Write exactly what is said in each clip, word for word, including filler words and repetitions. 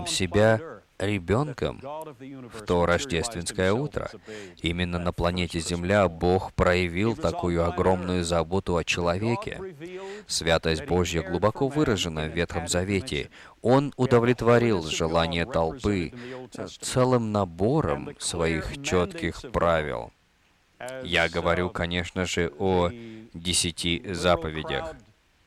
сам себя ребенком в то рождественское утро. Именно на планете Земля Бог проявил такую огромную заботу о человеке. Святость Божья глубоко выражена в Ветхом Завете. Он удовлетворил желание толпы целым набором своих четких правил. Я говорю, конечно же, о десяти заповедях.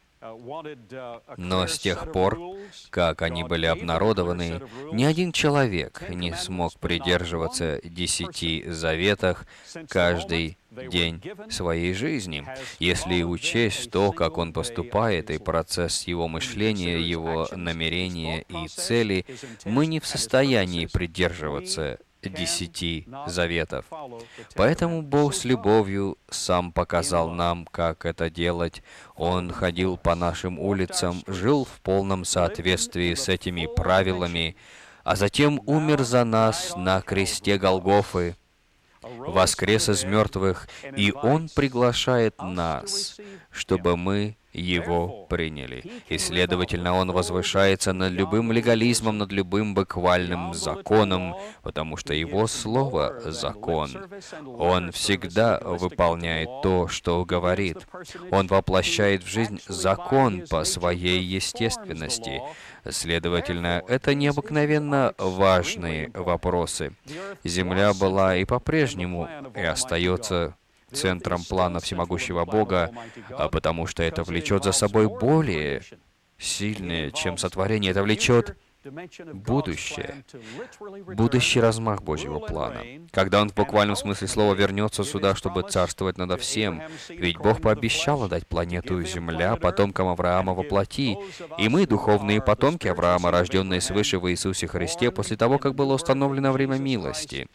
Но с тех пор, как они были обнародованы, ни один человек не смог придерживаться десяти заветах каждый день своей жизни. Если учесть то, как он поступает, и процесс его мышления, его намерения и цели, мы не в состоянии придерживаться десяти заветов. Поэтому Бог с любовью сам показал нам, как это делать. Он ходил по нашим улицам, жил в полном соответствии с этими правилами, а затем умер за нас на кресте Голгофы, воскрес из мертвых, и Он приглашает нас, чтобы мы Его приняли. И, следовательно, Он возвышается над любым легализмом, над любым буквальным законом, потому что Его Слово — закон. Он всегда выполняет то, что говорит. Он воплощает в жизнь закон по своей естественности. Следовательно, это необыкновенно важные вопросы. Земля была и по-прежнему и остается центром плана всемогущего Бога, а потому что это влечет за собой более сильное, чем сотворение. Это влечет будущее, будущий размах Божьего плана, когда Он в буквальном смысле слова вернется сюда, чтобы царствовать над всем. Ведь Бог пообещал отдать планету Земля потомкам Авраама во плоти, и мы, духовные потомки Авраама, рожденные свыше в Иисусе Христе, после того, как было установлено время милости.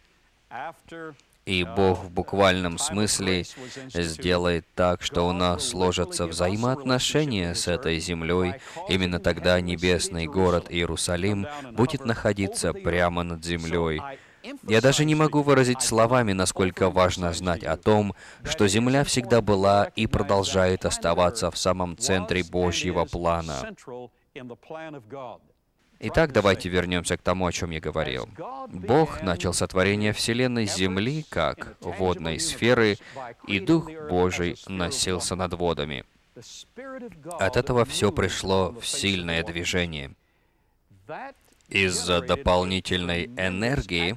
И Бог в буквальном смысле сделает так, что у нас сложатся взаимоотношения с этой землей. Именно тогда небесный город Иерусалим будет находиться прямо над землей. Я даже не могу выразить словами, насколько важно знать о том, что земля всегда была и продолжает оставаться в самом центре Божьего плана. Итак, давайте вернемся к тому, о чем я говорил. Бог начал сотворение Вселенной с Земли как водной сферы, и Дух Божий носился над водами. От этого все пришло в сильное движение. Из-за дополнительной энергии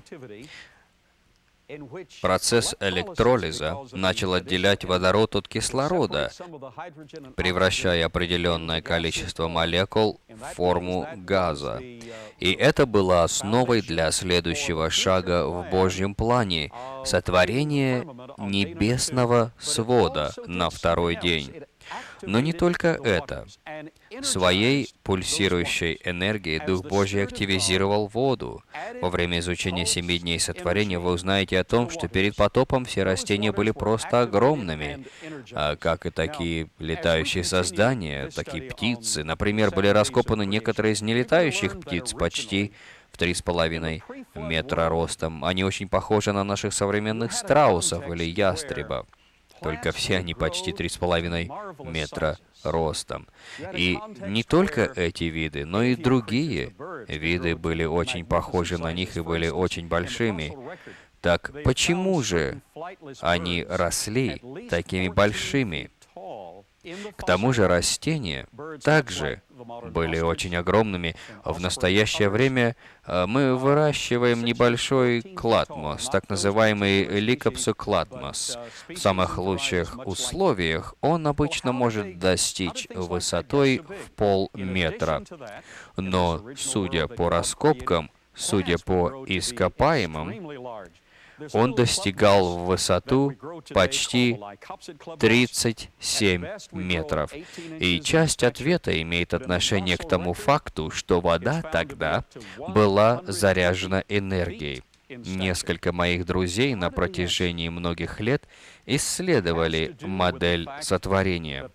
процесс электролиза начал отделять водород от кислорода, превращая определенное количество молекул в форму газа. И это было основой для следующего шага в Божьем плане — сотворение небесного свода на второй день. Но не только это. Своей пульсирующей энергией Дух Божий активизировал воду. Во время изучения семи дней сотворения вы узнаете о том, что перед потопом все растения были просто огромными, а как и такие летающие создания, такие птицы. Например, были раскопаны некоторые из нелетающих птиц почти в три с половиной метра ростом. Они очень похожи на наших современных страусов или ястребов. Только все они почти три с половиной метра ростом. И не только эти виды, но и другие виды были очень похожи на них и были очень большими. Так почему же они росли такими большими? К тому же растения также были очень огромными. В настоящее время мы выращиваем небольшой кладмос, так называемый ликопсокладмос. В самых лучших условиях он обычно может достичь высотой в полметра. Но, судя по раскопкам, судя по ископаемым, он достигал в высоту почти тридцать семь метров. И часть ответа имеет отношение к тому факту, что вода тогда была заряжена энергией. Несколько моих друзей на протяжении многих лет исследовали модель сотворения.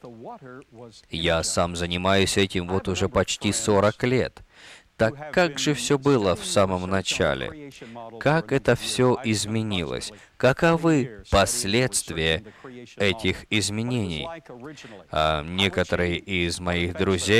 Я сам занимаюсь этим вот уже почти сорок лет. Так как же все было в самом начале? Как это все изменилось? Каковы последствия этих изменений? А некоторые из моих друзей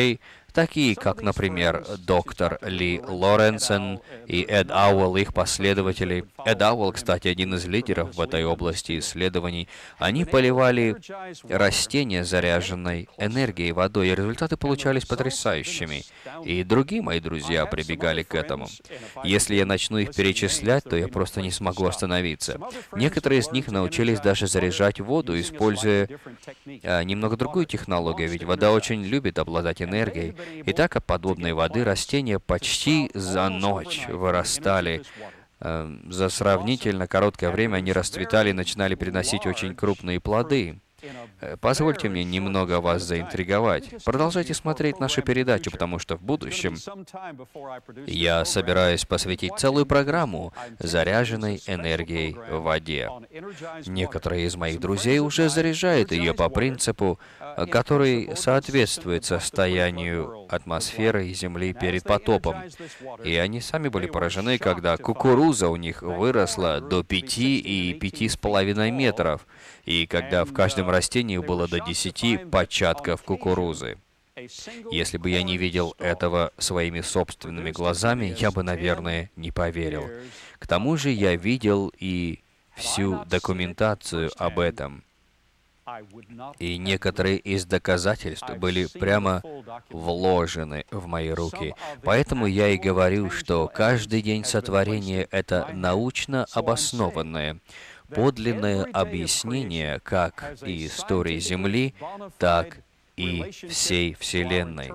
такие как, например, доктор Ли Лоренсен и Эд Ауэлл, их последователи. Эд Ауэлл, кстати, один из лидеров в этой области исследований. Они поливали растения заряженной энергией, водой, и результаты получались потрясающими. И другие мои друзья прибегали к этому. Если я начну их перечислять, то я просто не смогу остановиться. Некоторые из них научились даже заряжать воду, используя а, немного другую технологию, ведь вода очень любит обладать энергией. И так от подобной воды растения почти за ночь вырастали. А, за сравнительно короткое время они расцветали и начинали приносить очень крупные плоды. Позвольте мне немного вас заинтриговать. Продолжайте смотреть наши передачи, потому что в будущем я собираюсь посвятить целую программу заряженной энергией в воде. Некоторые из моих друзей уже заряжают ее по принципу, который соответствует состоянию атмосферы и Земли перед потопом. И они сами были поражены, когда кукуруза у них выросла до пяти и пяти с половиной метров, и когда в каждом растении было до десяти початков кукурузы. Если бы я не видел этого своими собственными глазами, я бы, наверное, не поверил. К тому же я видел и всю документацию об этом. И некоторые из доказательств были прямо вложены в мои руки. Поэтому я и говорю, что каждый день сотворения — это научно обоснованное, подлинное объяснение как и истории Земли, так и всей Вселенной.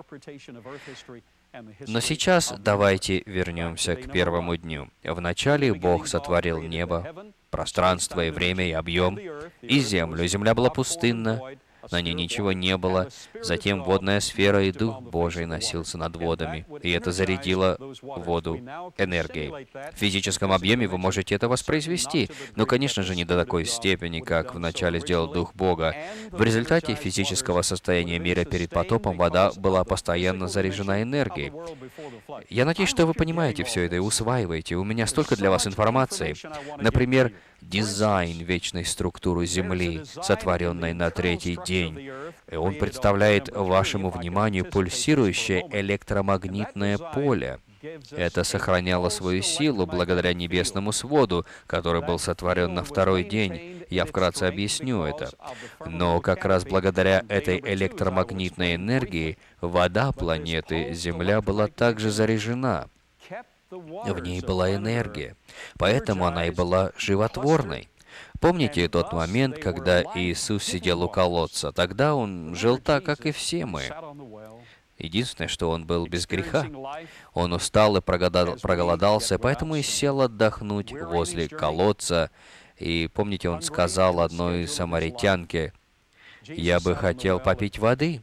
Но сейчас давайте вернемся к первому дню. Вначале Бог сотворил небо, пространство и время и объем, и землю. Земля была пустынна, на ней ничего не было. Затем водная сфера и Дух Божий носился над водами, и это зарядило воду энергией. В физическом объеме вы можете это воспроизвести, но, конечно же, не до такой степени, как вначале сделал Дух Бога. В результате физического состояния мира перед потопом вода была постоянно заряжена энергией. Я надеюсь, что вы понимаете все это и усваиваете. У меня столько для вас информации. Например, дизайн вечной структуры Земли, сотворенной на третий день. И он представляет вашему вниманию пульсирующее электромагнитное поле. Это сохраняло свою силу благодаря небесному своду, который был сотворен на второй день. Я вкратце объясню это. Но как раз благодаря этой электромагнитной энергии вода планеты Земля была также заряжена. В ней была энергия, поэтому она и была животворной. Помните тот момент, когда Иисус сидел у колодца? Тогда Он жил так, как и все мы. Единственное, что Он был без греха. Он устал и проголодался, поэтому и сел отдохнуть возле колодца. И помните, Он сказал одной самаритянке: «Я бы хотел попить воды».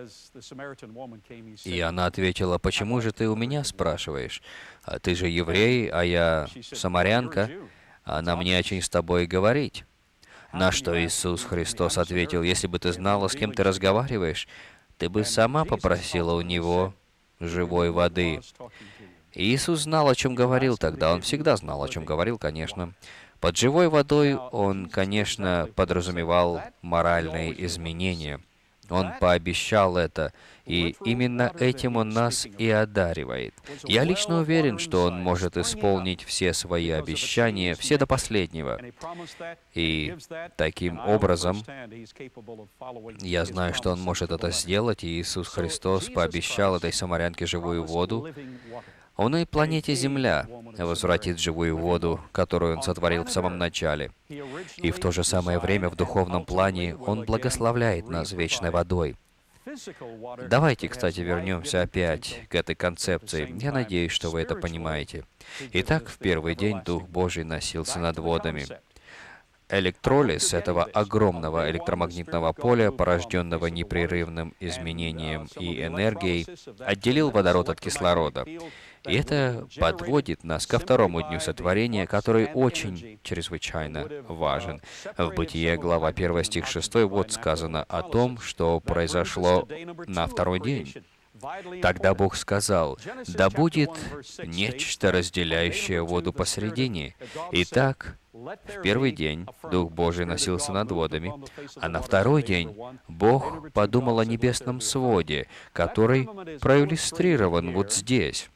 И она ответила: «Почему же ты у меня спрашиваешь? Ты же еврей, а я самарянка, а нам не о чем с тобой говорить». На что Иисус Христос ответил: «Если бы ты знала, с кем ты разговариваешь, ты бы сама попросила у Него живой воды». И Иисус знал, о чем говорил тогда. Он всегда знал, о чем говорил, конечно. Под живой водой Он, конечно, подразумевал моральные изменения. Он пообещал это, и именно этим Он нас и одаривает. Я лично уверен, что Он может исполнить все свои обещания, все до последнего. И таким образом, я знаю, что Он может это сделать, и Иисус Христос пообещал этой самарянке живую воду. Он и планете Земля возвратит живую воду, которую Он сотворил в самом начале. И в то же самое время в духовном плане Он благословляет нас вечной водой. Давайте, кстати, вернемся опять к этой концепции. Я надеюсь, что вы это понимаете. Итак, в первый день Дух Божий носился над водами. Электролиз этого огромного электромагнитного поля, порожденного непрерывным изменением и энергией, отделил водород от кислорода. И это подводит нас ко второму дню сотворения, который очень чрезвычайно важен. В Бытие, глава первая, стих шестой, вот сказано о том, что произошло на второй день. Тогда Бог сказал: «Да будет нечто, разделяющее воду посредине». Итак, В первый день Дух Божий носился над водами, а на второй день Бог подумал о небесном своде, который проиллюстрирован вот здесь.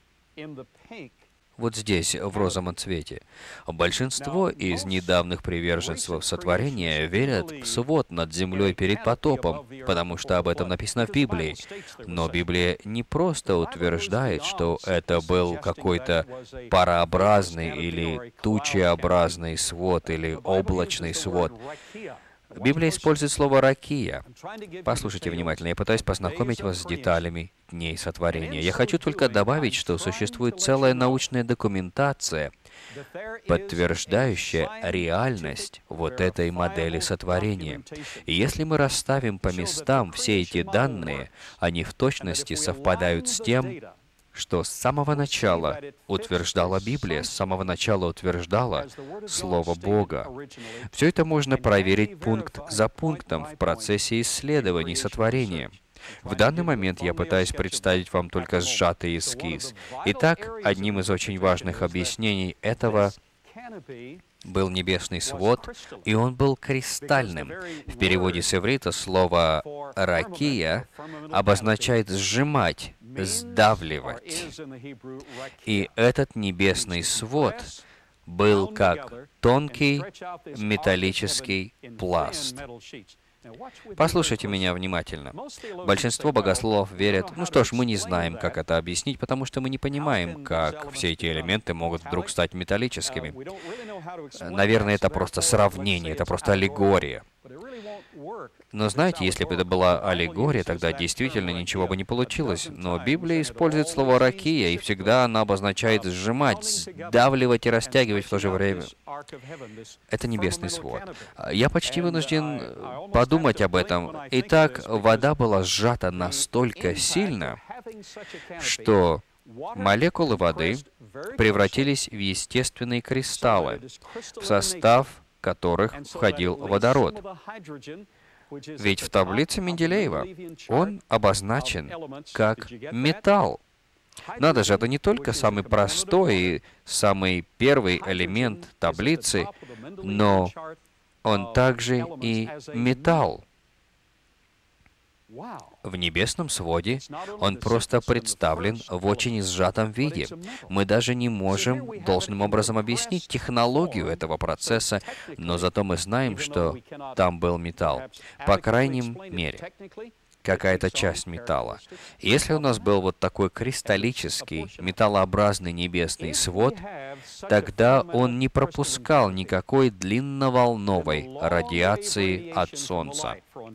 Вот здесь, в розовом цвете. Большинство из недавних приверженцев сотворения верят в свод над землей перед потопом, потому что об этом написано в Библии. Но Библия не просто утверждает, что это был какой-то парообразный или тучеобразный свод или облачный свод. Библия использует слово «ракия». Послушайте внимательно, я пытаюсь познакомить вас с деталями дней сотворения. Я хочу только добавить, что существует целая научная документация, подтверждающая реальность вот этой модели сотворения. И если мы расставим по местам все эти данные, они в точности совпадают с тем, что с самого начала утверждала Библия, с самого начала утверждала Слово Бога. Все это можно проверить пункт за пунктом в процессе исследований сотворения. В данный момент я пытаюсь представить вам только сжатый эскиз. Итак, одним из очень важных объяснений этого был небесный свод, и он был кристальным. В переводе с иврита слово «ракия» обозначает «сжимать», «сдавливать». И этот небесный свод был как тонкий металлический пласт. Послушайте меня внимательно. Большинство богословов верят, ну что ж, мы не знаем, как это объяснить, потому что мы не понимаем, как все эти элементы могут вдруг стать металлическими. Наверное, это просто сравнение, это просто аллегория. Но знаете, если бы это была аллегория, тогда действительно ничего бы не получилось. Но Библия использует слово «ракия», и всегда она обозначает сжимать, сдавливать и растягивать в то же время. Это небесный свод. Я почти вынужден подумать об этом. Итак, вода была сжата настолько сильно, что молекулы воды превратились в естественные кристаллы, в состав которых входил водород. Ведь в таблице Менделеева он обозначен как металл. Надо же, это не только самый простой и самый первый элемент таблицы, но он также и металл. В небесном своде он просто представлен в очень сжатом виде. Мы даже не можем должным образом объяснить технологию этого процесса, но зато мы знаем, что там был металл. По крайней мере, какая-то часть металла. И если у нас был вот такой кристаллический, металлообразный небесный свод, тогда он не пропускал никакой длинноволновой радиации от Солнца.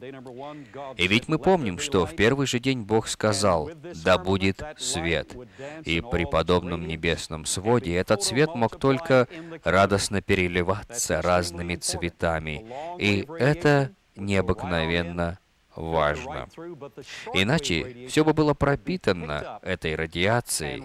И ведь мы помним, что в первый же день Бог сказал: «Да будет свет». И при подобном небесном своде этот свет мог только радостно переливаться разными цветами. И это необыкновенно важно. Иначе все бы было пропитано этой радиацией.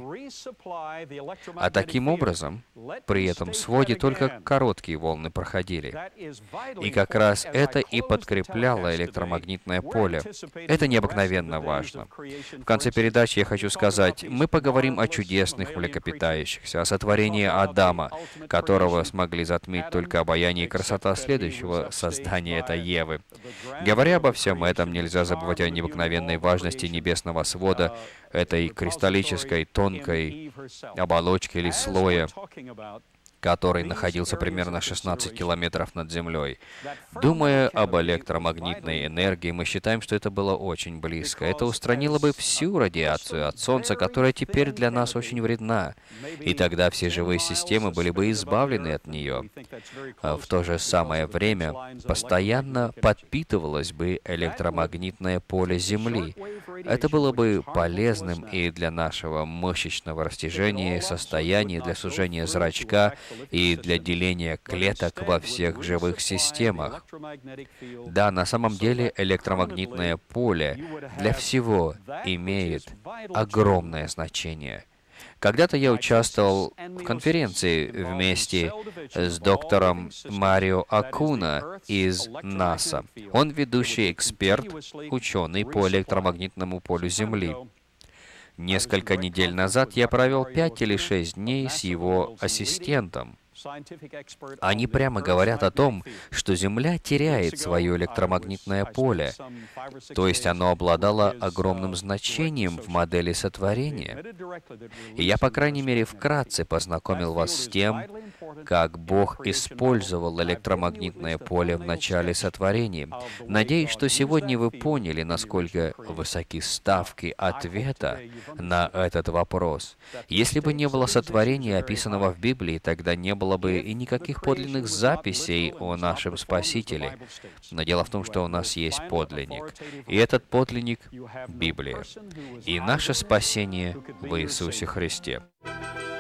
А таким образом, при этом своде только короткие волны проходили. И как раз это и подкрепляло электромагнитное поле. Это необыкновенно важно. В конце передачи я хочу сказать, мы поговорим о чудесных млекопитающихся, о сотворении Адама, которого смогли затмить только обаяние и красота следующего создания, это Евы. Говоря обо всем этом, нельзя забывать о необыкновенной важности небесного свода, этой кристаллической тонкой оболочки или слоя, который находился примерно шестнадцать километров над землей. Думая об электромагнитной энергии, мы считаем, что это было очень близко. Это устранило бы всю радиацию от Солнца, которая теперь для нас очень вредна. И тогда все живые системы были бы избавлены от нее. А в то же самое время постоянно подпитывалось бы электромагнитное поле Земли. Это было бы полезным и для нашего мышечного растяжения, состояния, для сужения зрачка, и для деления клеток во всех живых системах. Да, на самом деле электромагнитное поле для всего имеет огромное значение. Когда-то я участвовал в конференции вместе с доктором Марио Акуна из НАСА. Он ведущий эксперт, ученый по электромагнитному полю Земли. Несколько недель назад я провел пять или шесть дней с его ассистентом. Они прямо говорят о том, что Земля теряет свое электромагнитное поле, то есть оно обладало огромным значением в модели сотворения. И я, по крайней мере, вкратце познакомил вас с тем, как Бог использовал электромагнитное поле в начале сотворения. Надеюсь, что сегодня вы поняли, насколько высоки ставки ответа на этот вопрос. Если бы не было сотворения, описанного в Библии, тогда не было бы и никаких подлинных записей о нашем Спасителе. Но дело в том, что у нас есть подлинник. И этот подлинник — Библия. И наше спасение в Иисусе Христе.